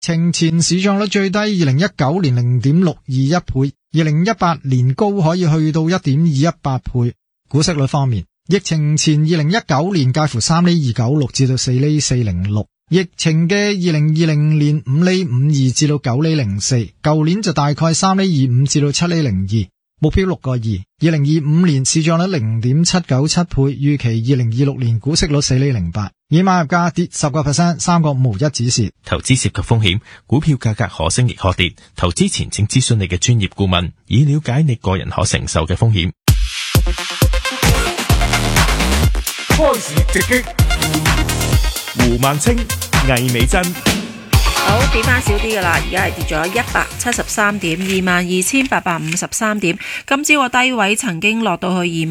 情前市賬率最低2019年 0.621 倍，2018年高可以去到 1.218 倍。股息率方面，疫情前2019年介乎3厘296至到4厘406，疫情嘅2020年5厘52至到9厘04，舊年就大概3厘25至到7厘02，目標6個2。2025年市賬率 0.797 倍，預期2026年股息率4厘08。以買入價跌 10%， 3個5毫1止蝕。 投資涉及風險，股票價格可升亦可跌，投資前請諮詢你嘅專業顧問，以了解你個人可承受嘅風險。 開市直擊，胡孟青、魏美珍。 好，跌翻少啲噶啦，而家係跌咗173點，22,853點。今朝個低位曾經落到去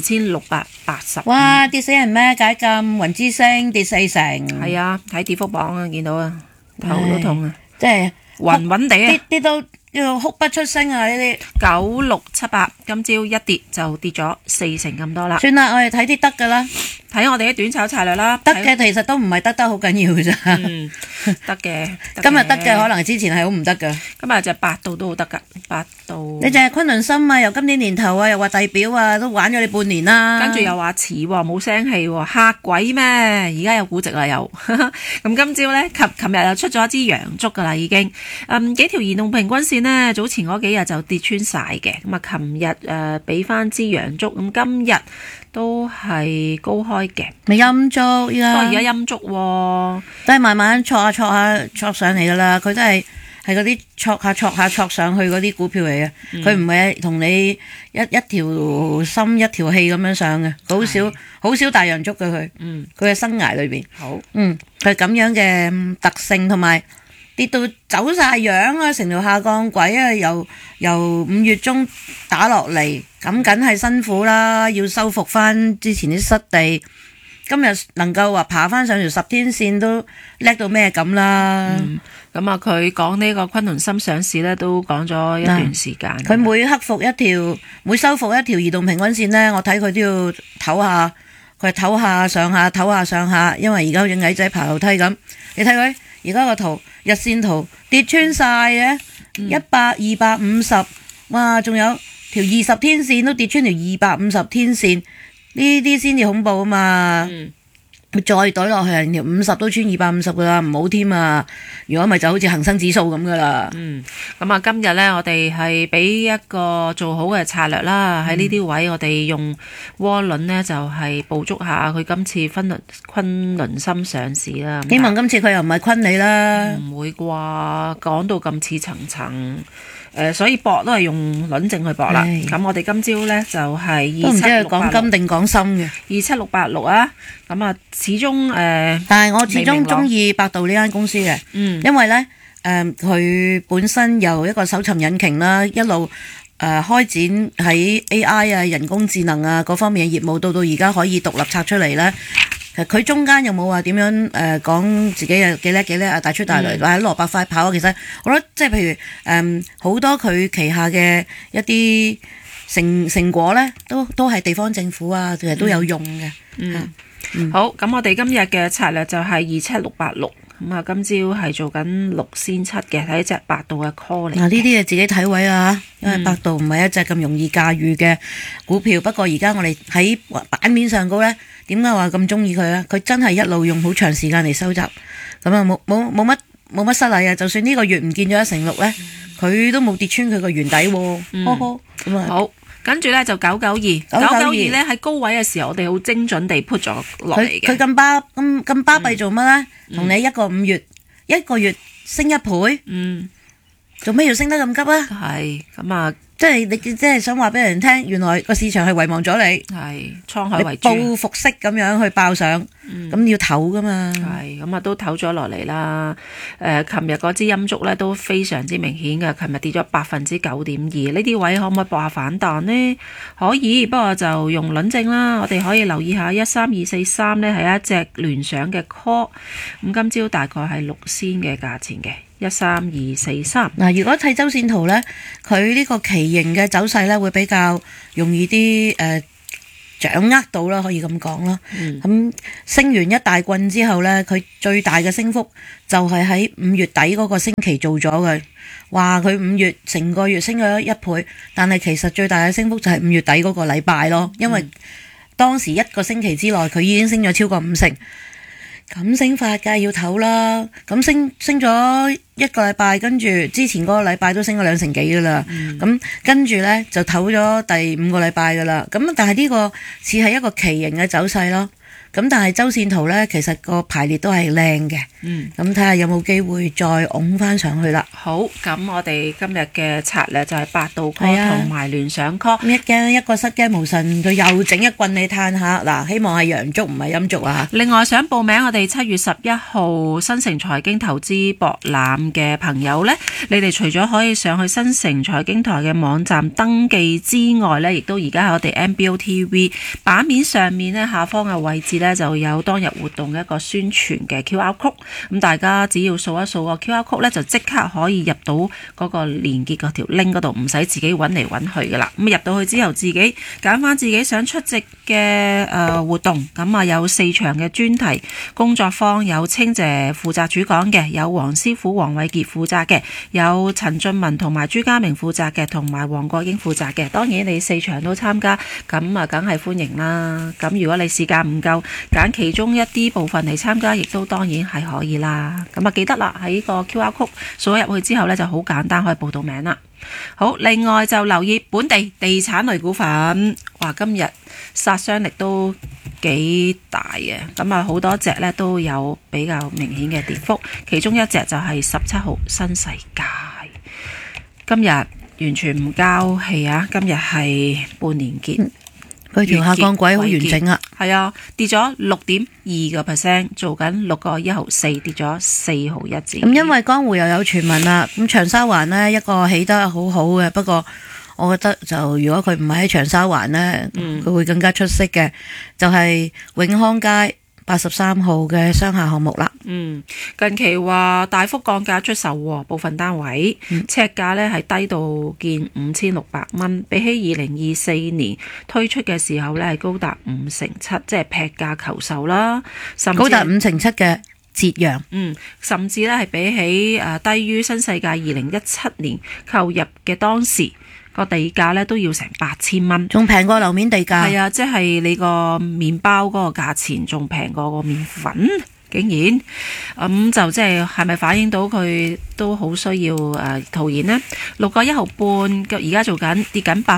22,680。 哇，跌死人咩？解禁，雲之星跌4成。 係啊，睇跌幅榜啊，見到啊，頭都痛啊， 即係暈暈地啊， 跌到要哭不出聲啊！呢啲 9678，今朝一跌就跌咗4成咁多啦。 算啦，我哋睇啲得噶啦， 睇我哋啲短炒策略啦。 得嘅其實都唔係得好緊要嘅咋。 得嘅， 今日得嘅可能之前係好唔得噶。 今日就百度都好得噶，百度。 你淨係昆侖心啊，由今年年頭啊，又話遞表啊，都玩咗你半年啦。 跟住又話遲喎，冇聲氣喎，嚇鬼咩？而家有估值啦又。咁今朝咧，琴日又出咗一支陽燭噶啦已經。幾條移動平均線呢，早前嗰幾日就跌穿晒嘅。咁啊，琴日俾翻支陽燭，咁今日都係高開嘅。 咪陰燭依家。 不過而家陰燭喎， 都係慢慢挫上嚟噶啦，佢都係嗰啲挫上去嗰啲股票嚟嘅，佢唔係同你一條心一條氣咁樣上嘅，好少大陽燭嘅佢，佢嘅生涯裏邊，佢係咁樣嘅特性，同埋跌到走晒樣啊，成條下降軌啊，由5月中打落嚟，咁梗係辛苦啦，要收復翻之前啲失地。今日能夠話爬翻上條10天線都叻到咩咁啦。 咁啊，佢講呢個昆侖心上市咧，都講咗一段時間。 佢每收復一條移動平均線咧，我睇佢都要唞下，佢係唞下上下，唞下上下，因為而家好似矮仔爬樓梯咁。你睇佢而家個圖，日線圖跌穿晒嘅，100、250，哇，仲有條20天線都跌穿條250天線。呢啲先至恐怖啊嘛！再懟落去，條50都穿250噶啦，唔好添啊！如果咪就好似恒生指數咁噶啦。 咁啊，今日咧我哋係俾一個做好嘅策略啦。喺呢啲位我哋用窩輪咧就係捕捉下佢今次昆侖心上市啦。 希望今次佢又唔係昆你啦。 唔會啩？講到咁似層層。所以搏都係用輪證去搏啦。咁我哋今朝咧就係都唔知係講金定講心嘅 27686啊。咁啊，始終但係我始終中意百度呢間公司嘅，因為咧佢本身由一個搜尋引擎啦，一路開展喺 AI 啊、人工智能啊嗰方面嘅業務，到而家可以獨立拆出嚟咧。佢中間有冇話點樣講自己又幾叻啊，大出大來喺蘿蔔快跑啊？其實我覺得即係譬如好多佢旗下嘅一啲成果咧，都係地方政府啊，其實都有用嘅。 好，咁我哋今日嘅策略就係27686。咁啊，今朝係做緊6仙7嘅，睇一隻百度嘅 call 嚟。 嗱，呢啲係自己睇位啊，因為百度唔係一隻咁容易駕馭嘅股票。不過而家我哋喺版面上高咧，點解話咁中意佢咧？佢真係一路用好長時間嚟收集，咁啊冇乜失禮啊！就算呢個月唔見咗1成6咧，佢都冇跌穿佢個原底喎。咁啊好。跟住咧就992咧喺高位嘅時候，我哋好精準地 put 咗落嚟嘅。 佢咁巴閉做乜咧？同你一個月升1倍，做咩要升得咁急啊？ 係咁啊， 即係你即係想話俾人聽，原來個市場係遺忘咗你， 係滄海遺珠， 報復式咁樣去爆上，咁要唞噶嘛？ 係咁啊，都唞咗落嚟啦。琴日嗰支陰燭咧都非常之明顯嘅，琴日跌咗9.2%。呢啲位可唔可以搏下反彈呢？可以，不過就用輪證啦。我哋可以留意下13243咧係一隻聯想嘅 call， 咁今朝大概係6仙嘅價錢嘅。13243 嗱，如果睇周線圖咧，佢呢個旗形嘅走勢咧會比較容易啲掌握到啦，可以咁講啦。咁升完一大棍之後呢，佢最大嘅升幅就係喺5月底嗰個星期做咗嘅。話佢5月成個月升咗1倍，但係其實最大嘅升幅就係5月底嗰個禮拜咯，因為當時一個星期之內佢已經升咗超過50%。咁升法梗係要唞啦，咁升咗一個禮拜，跟住之前嗰個禮拜都升咗2成幾噶啦，咁跟住呢就唞咗第5個禮拜噶啦，咁但係呢個似係一個旗形嘅走勢咯，咁但係周線圖呢，其實個排列都係靚嘅，咁睇下有冇機會再拱翻上去啦。 好，咁我哋今日嘅策略就係百度 call 同埋聯想 call。 一個失驚無神，佢又整一棍你嘆下，嗱，希望係陽燭唔係陰燭啊！ 另外想報名我哋7月11號新城財經投資博覽嘅朋友呢，你哋除咗可以上去新城財經台嘅網站登記之外呢，亦都而家喺我哋 MBO TV 版面上面呢，下方嘅位置呢，就有當日活動嘅一個宣傳嘅 QR code， 咁大家只要掃一掃個 QR code 呢，就即刻可以入到嗰個連結嗰條 link 嗰度，唔使自己揾嚟揾去噶啦。咁入到去之後，自己揀翻自己想出席嘅活動，咁啊有4場嘅專題工作坊，有清姐負責主講嘅，有黃師傅黃偉傑負責嘅，有陳俊文同埋朱家明負責嘅，同埋黃國英負責嘅。當然你4場都參加，咁啊梗係歡迎啦。咁如果你時間唔夠，揀其中一啲部分嚟參加，亦都當然係可以啦。咁啊記得啦，喺個 QR code 掃咗入去之後呢，就好簡單可以報到名啦。好，另外就留意本地地產類股份，哇，今日殺傷力都幾大嘅，咁啊好多隻呢都有比較明顯嘅跌幅，其中一隻就係17號新世界，今日完全唔交氣啊！今日係半年結。 佢條下降軌好完整啊！ 係啊，跌咗6.2%，做緊6個1毫4，跌咗4毫1子。 咁因為江湖又有傳聞啦，咁長沙灣呢一個起得好好嘅，不過我覺得就如果佢唔係喺長沙灣呢，佢會更加出色嘅，就係永康街83號嘅商廈項目啦。 近期話大幅降價出售喎，部分單位尺價呢係低到見5600蚊，比起2024年推出嘅時候呢係高達57%，即係劈價求售啦，甚至高達57%嘅折讓。 甚至呢係比起低於新世界2017年購入嘅當時個地價咧都要成8000蚊， 仲平過樓面地價。 係啊，即係你個麵包嗰個價錢仲平過個麵粉，竟然咁就即係咪反映到佢都好需要套現呢？6個1毫半，而家做緊跌緊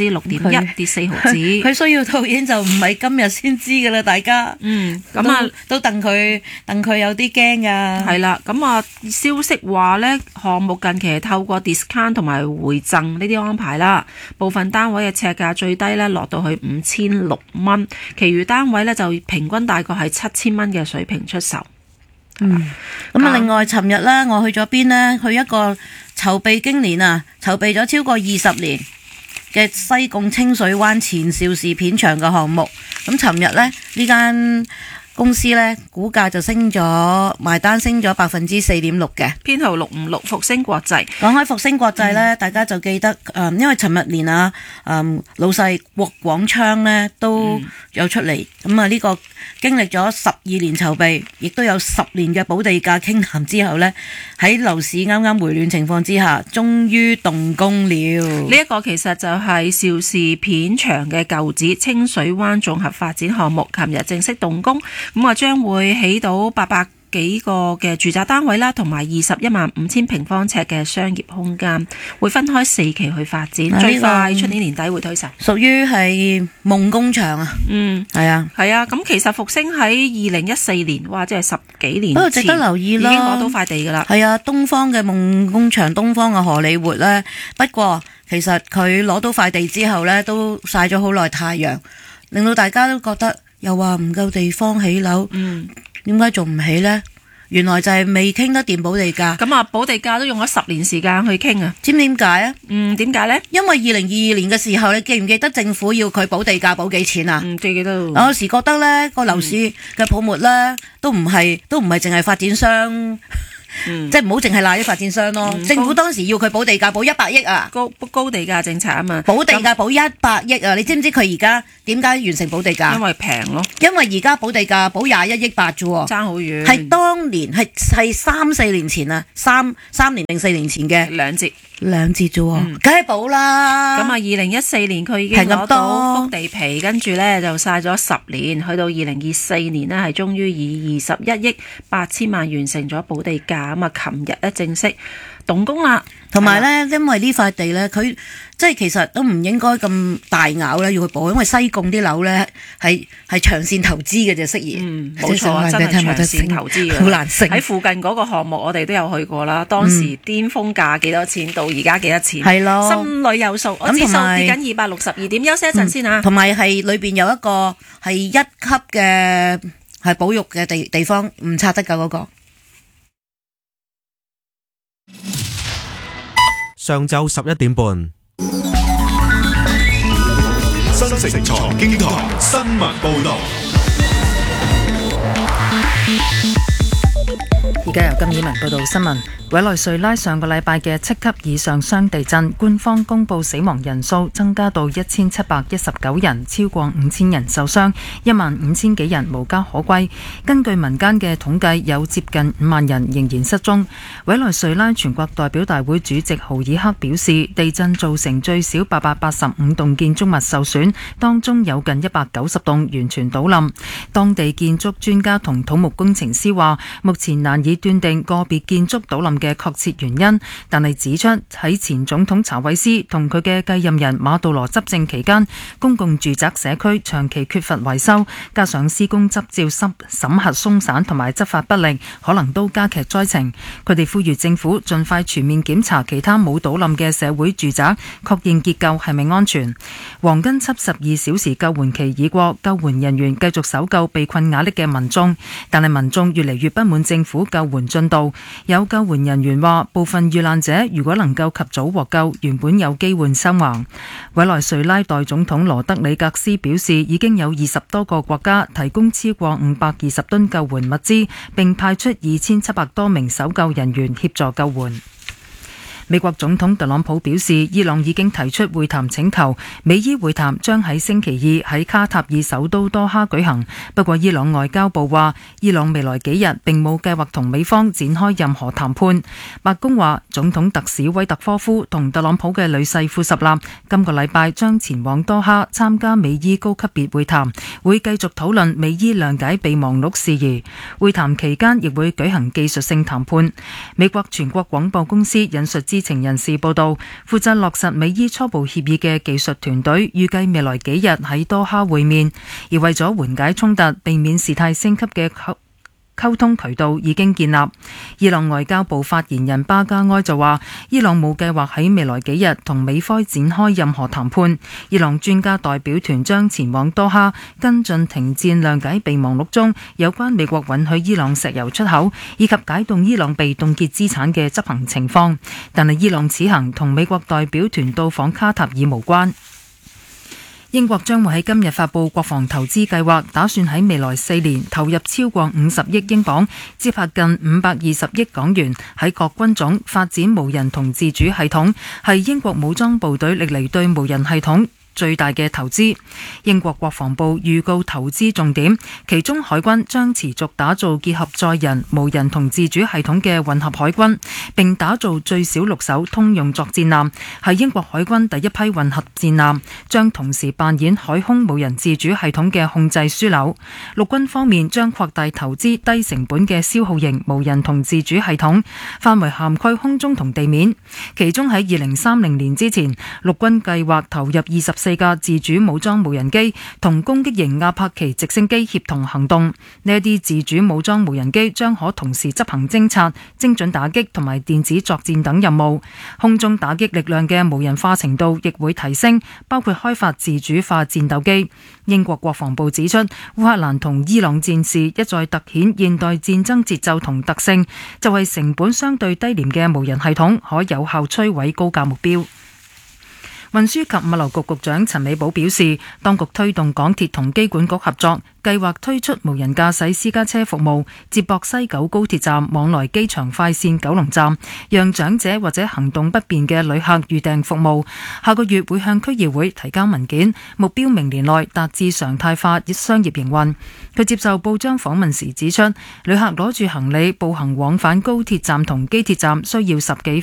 6.1%，跌4毫子。 佢需要套現就唔係今日先知噶啦，大家。咁啊都戥佢有啲驚噶。 係啦，咁啊消息話呢，項目近期係透過 discount 同埋回贈呢啲安排啦，部分單位嘅尺價最低呢落到去5600蚊，其餘單位呢就平均大概係7000蚊嘅水平出售。 咁啊，另外尋日咧，我去咗邊呢？去一個籌備經年啊，籌備咗超過20年嘅西貢清水灣前邵氏片場嘅項目。咁尋日呢，呢間公司呢，股價就升咗，埋單升咗4.6%嘅， 編號656復星國際。 講開復星國際呢，大家就記得因為尋日連老細郭廣昌呢都有出嚟，咁啊呢個經歷咗12年籌備，亦都有10年嘅補地價傾談之後呢，喺樓市啱啱回暖情況之下，終於動工了。 呢一個其實就係邵氏片場嘅舊址清水灣綜合發展項目，琴日正式動工。咁啊，將會起到800幾個嘅住宅單位啦，同埋215000平方尺嘅商業空間，會分開4期去發展，最快出年年底會推售。 屬於係夢工場啊，係啊， 係啊。咁其實復星喺2014年，哇，即係10幾年前， 不過值得留意啦， 已經攞到塊地噶啦。 係啊，東方嘅夢工場，東方嘅荷里活呢。不過其實佢攞到塊地之後呢，都曬咗好耐太陽，令到大家都覺得又話唔夠地方起樓。點解仲唔起呢？原來就係未傾得掂補地價。咁啊，補地價都用咗10年時間去傾啊。知唔知點解啊？點解呢？因為2022年嘅時候，你記唔記得政府要佢補地價補幾錢啊？記得。我有時覺得呢個樓市嘅泡沫呢，都唔係淨係發展商即係唔好淨係賴啲發展商咯。政府當時要佢補地價補100億啊， 高地價政策啊嘛， 補地價補100億啊！你知唔知佢而家點解完成補地價？ 因為平咯， 因為而家補地價補21億8啫喎， 爭好遠。 係當年係3-4年前啊，3年定4年前嘅 2折啫喎，梗係補啦。 咁啊，2014年佢已經攞到幅地皮，跟住咧就晒咗10年，去到2024年呢，係終於以21億8千萬完成咗補地價。咁啊，琴日咧正式動工啦。 同埋咧，因為呢塊地咧，佢即係其實都唔應該咁大咬咧，要去補，因為西貢啲樓咧係長線投資嘅啫，適宜。 冇錯啊，真係長線投資嘅， 好難升。 喺附近嗰個項目，我哋都有去過啦。當時巔峰價幾多錢，到而家幾多錢？係咯，心裏有數。我指數跌緊262點，休息一陣先啊。 同埋係裏邊有一個係1級嘅係保育嘅地方，唔拆得㗎嗰個。 上晝11點半， 新城財經台新聞報道。 而家由金以文報道新聞。委內瑞拉上個禮拜嘅7級以上雙地震，官方公布死亡人數增加到1719人，超過5000人受傷，15000幾人無家可歸。根據民間嘅統計，有接近5萬人仍然失蹤。委內瑞拉全國代表大會主席豪爾克表示，地震造成最少885棟建築物受損，當中有近190棟完全倒冧。當地建築專家同土木工程師話，目前難以斷定個別建築倒冧嘅確切原因，但係指出喺前總統查韋斯同佢嘅繼任人馬杜羅執政期間，公共住宅社區長期缺乏維修，加上施工執照審核鬆散同埋執法不力，可能都加劇災情。佢哋呼籲政府盡快全面檢查其他冇倒冧嘅社會住宅，確認結構係咪安全。黃金72小時救援期已過，救援人員繼續搜救被困瓦礫嘅民眾，但係民眾越嚟越不滿政府救援進度。有救援人員話，部分遇難者如果能夠及早獲救，原本有機會生還。委內瑞拉代總統羅德里格斯表示，已經有20多個國家提供超過520噸救援物資，並派出2700多名搜救人員協助救援。美國總統特朗普表示，伊朗已經提出會談請求，美伊會談將喺星期2喺卡塔爾首都多哈舉行。不過伊朗外交部話，伊朗未來幾日並冇計劃同美方展開任何談判。白宮話，總統特使威特科夫同特朗普嘅女婿庫什納今個禮拜將前往多哈參加美伊高級別會談，會繼續討論美伊諒解備忘錄事宜。會談期間亦會舉行技術性談判。美國全國廣播公司引述知情人士報道，負責落實美伊初步協議嘅技術團隊預計未來幾日喺多哈會面，而為咗緩解衝突、避免事態升級嘅溝通渠道已經建立。伊朗外交部發言人巴加埃就話，伊朗冇計劃喺未來幾日同美方展開任何談判。伊朗專家代表團將前往多哈跟進停戰諒解備忘錄中有關美國允許伊朗石油出口以及解凍伊朗被凍結資產嘅執行情況，但係伊朗此行同美國代表團到訪卡塔爾無關。英國將會喺今日發布國防投資計劃，打算喺未來4年投入超過50億英鎊，折合近520億港元喺各軍種發展無人同自主系統，係英國武裝部隊歷嚟對無人系統最大嘅投資。英國國防部預告投資重點，其中海軍將持續打造結合載人、無人同自主系統嘅混合海軍，並打造最少6艘通用作戰艦，係英國海軍第一批混合戰艦，將同時扮演海空無人自主系統嘅控制樞紐。陸軍方面將擴大投資低成本嘅消耗型無人同自主系統，範圍涵蓋空中同地面。其中喺2030年之前，陸軍計劃投入24架自主武裝無人機同攻擊型阿帕奇直升機協同行動。呢一啲自主武裝無人機將可同時執行偵察、精準打擊同埋電子作戰等任務。空中打擊力量嘅無人化程度亦會提升，包括開發自主化戰鬥機。英國國防部指出，烏克蘭同伊朗戰事一再突顯現代戰爭節奏同特性，就係成本相對低廉嘅無人系統可有效摧毀高價目標。 運輸及物流局局長陳美寶表示，當局推動港鐵同機管局合作，計劃推出無人駕駛私家車服務，接駁西九高鐵站往來機場快線九龍站，讓長者或者行動不便嘅旅客預訂服務。下個月會向區議會提交文件，目標明年內達至常態化商業營運。佢接受報章訪問時指出，旅客攞住行李步行往返高鐵站同機鐵站需要10幾